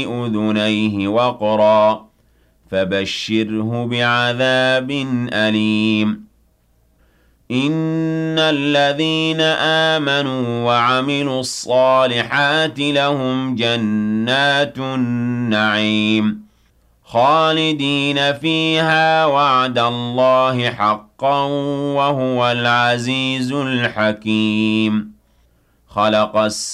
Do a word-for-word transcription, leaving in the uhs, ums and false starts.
أذنيه وقرا فبشره بعذاب أليم إن الذين آمنوا وعملوا الصالحات لهم جنات النعيم خالدين فيها وعد الله حقا وهو العزيز الحكيم خلق السماوات